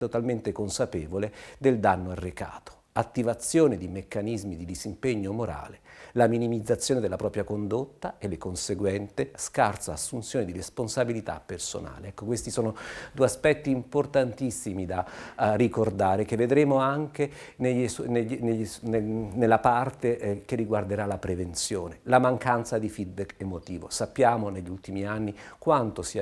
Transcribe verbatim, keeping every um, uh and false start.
totalmente consapevole del danno arrecato. Attivazione di meccanismi di disimpegno morale, la minimizzazione della propria condotta e le conseguente scarsa assunzione di responsabilità personale. Ecco, questi sono due aspetti importantissimi da uh, ricordare, che vedremo anche negli, negli, negli, nel, nella parte eh, che riguarderà la prevenzione. La mancanza di feedback emotivo. Sappiamo negli ultimi anni quanto sia